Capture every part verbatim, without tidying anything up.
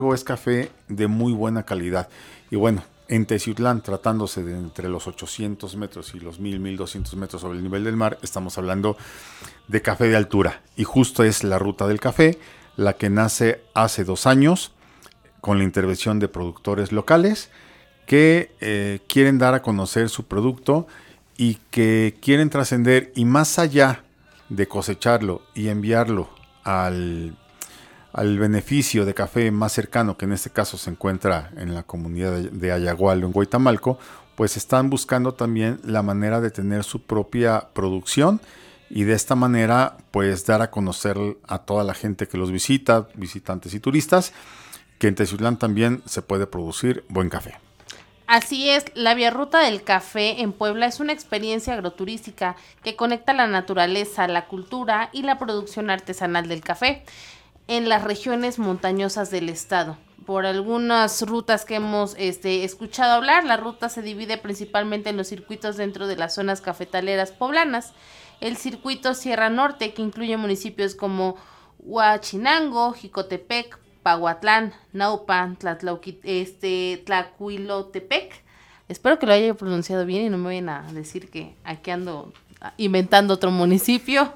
es café de muy buena calidad. Y bueno, en Teciutlán, tratándose de entre los ochocientos metros y los mil, mil doscientos metros sobre el nivel del mar, estamos hablando de café de altura. Y justo es la ruta del café, la que nace hace dos años con la intervención de productores locales que eh, quieren dar a conocer su producto y que quieren trascender, y más allá de cosecharlo y enviarlo al, al beneficio de café más cercano, que en este caso se encuentra en la comunidad de, de Ayagualo, en Huaytamalco, pues están buscando también la manera de tener su propia producción y de esta manera pues dar a conocer a toda la gente que los visita, visitantes y turistas, que en Teciutlán también se puede producir buen café. Así es, la Vía Ruta del Café en Puebla es una experiencia agroturística que conecta la naturaleza, la cultura y la producción artesanal del café en las regiones montañosas del estado. Por algunas rutas que hemos este, escuchado hablar, la ruta se divide principalmente en los circuitos dentro de las zonas cafetaleras poblanas. El circuito Sierra Norte, que incluye municipios como Huachinango, Jicotepec, Pahuatlán, Naupan, Tlatlauqui, este, Tlacuilotepec. Espero que lo haya pronunciado bien y no me vayan a decir que aquí ando inventando otro municipio.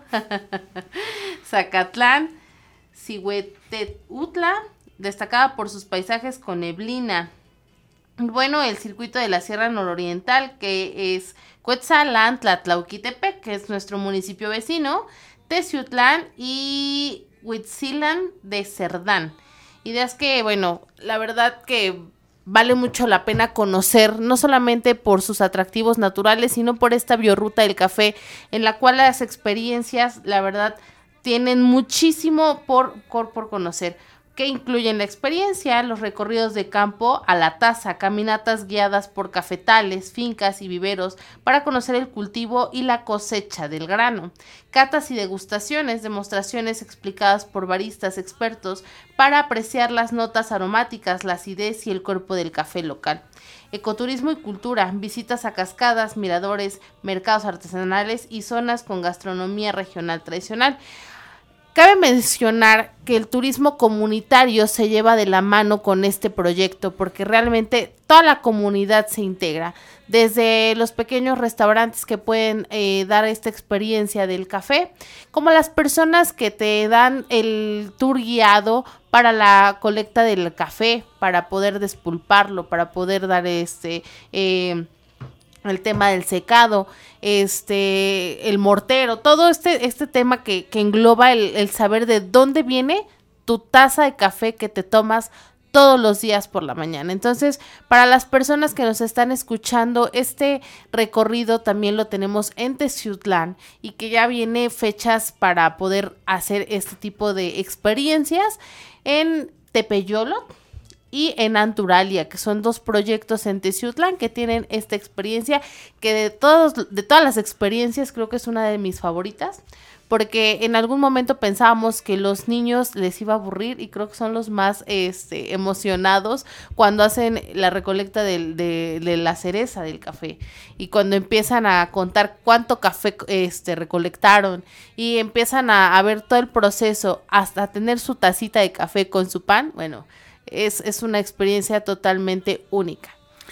Zacatlán, Cihuetetutla, destacada por sus paisajes con neblina. Bueno, el circuito de la Sierra Nororiental, que es Cuetzalán, Tlatlauquitepec, que es nuestro municipio vecino, Teciutlán y Huitzilán de Cerdán. Ideas que, bueno, la verdad que vale mucho la pena conocer, no solamente por sus atractivos naturales, sino por esta biorruta del café, en la cual las experiencias, la verdad, tienen muchísimo por, por, por conocer, que incluyen la experiencia, los recorridos de campo a la taza, caminatas guiadas por cafetales, fincas y viveros para conocer el cultivo y la cosecha del grano, catas y degustaciones, demostraciones explicadas por baristas expertos para apreciar las notas aromáticas, la acidez y el cuerpo del café local. Ecoturismo y cultura, visitas a cascadas, miradores, mercados artesanales y zonas con gastronomía regional tradicional. Cabe mencionar que el turismo comunitario se lleva de la mano con este proyecto porque realmente toda la comunidad se integra, desde los pequeños restaurantes que pueden eh, dar esta experiencia del café, como las personas que te dan el tour guiado para la colecta del café, para poder despulparlo, para poder dar este... Eh, el tema del secado, este, el mortero, todo este, este tema que, que engloba el, el saber de dónde viene tu taza de café que te tomas todos los días por la mañana. Entonces, para las personas que nos están escuchando, este recorrido también lo tenemos en Teciutlán y que ya viene fechas para poder hacer este tipo de experiencias en Tepeyolot y en Anturalia, que son dos proyectos en Teciutlán que tienen esta experiencia, que de todos, de todas las experiencias creo que es una de mis favoritas, porque en algún momento pensábamos que los niños les iba a aburrir y creo que son los más este, emocionados cuando hacen la recolecta de, de, de la cereza del café y cuando empiezan a contar cuánto café este, recolectaron y empiezan a, a ver todo el proceso hasta tener su tacita de café con su pan. Bueno, Es, es una experiencia totalmente única.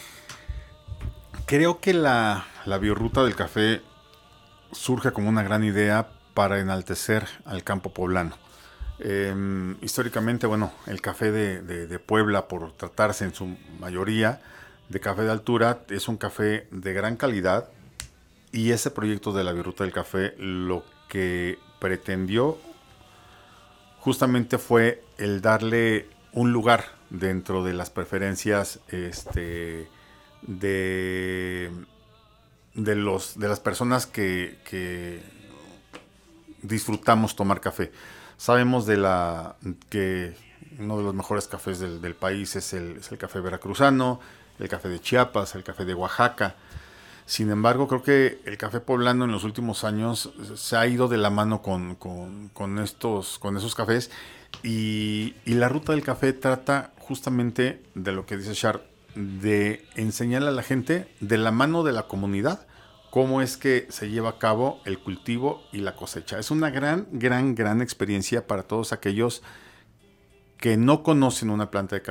Creo que la, la biorruta del café surge como una gran idea para enaltecer al campo poblano. Eh, históricamente, bueno, el café de, de, de Puebla, por tratarse en su mayoría de café de altura, es un café de gran calidad y ese proyecto de la biorruta del café lo que pretendió justamente fue el darle un lugar dentro de las preferencias este, de, de, los, de las personas que, que disfrutamos tomar café. Sabemos de la, que uno de los mejores cafés del, del país es el, es el café veracruzano, el café de Chiapas, el café de Oaxaca. Sin embargo, creo que el café poblano en los últimos años se ha ido de la mano con, con, con, estos, con esos cafés. Y, y la ruta del café trata justamente de lo que dice Char, de enseñarle a la gente de la mano de la comunidad cómo es que se lleva a cabo el cultivo y la cosecha. Es una gran, gran, gran experiencia para todos aquellos que no conocen una planta de café